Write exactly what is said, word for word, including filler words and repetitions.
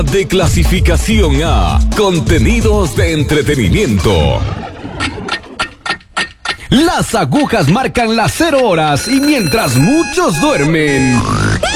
De clasificación A, contenidos de entretenimiento. Las agujas marcan las cero horas y mientras muchos duermen,